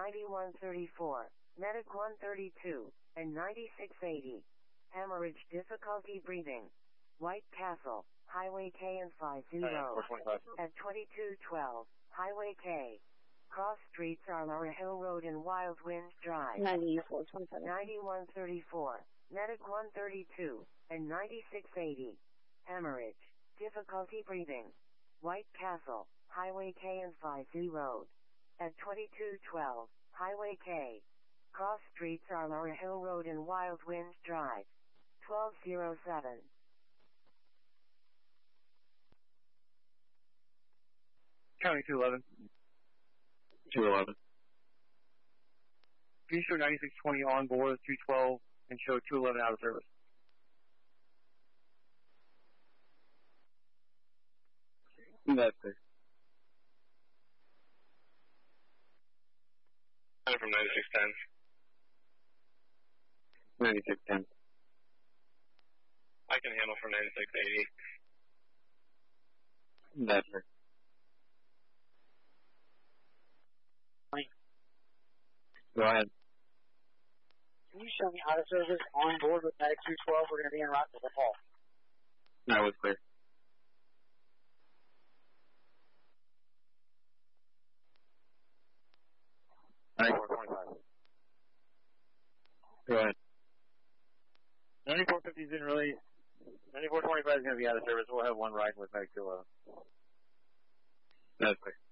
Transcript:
9134, Medic 132, and 9680. Hemorrhage difficulty breathing. White Castle, Highway K and 50 at 2212, Highway K. Cross streets are Laura Hill Road and Wild Wind Drive. 9427. 9134, Medic 132, and 9680. Hemorrhage difficulty breathing. White Castle, Highway K and 50 Road. At 2212, Highway K. Cross streets are Laura Hill Road and Wild Wind Drive. 1207. County 211. 211. Please show 9620 on board 212 and show 211 out of service. That's it. From 9610. 9610. I can handle from 9680. That's it. Go ahead. Can you show me out of service on board with Medic 212? We're going to be en route to the hall. That was clear. All right. 9425. Go ahead. 9450 is in release. 9425 is going to be out of service. We'll have one ride with Medic 211. That's clear.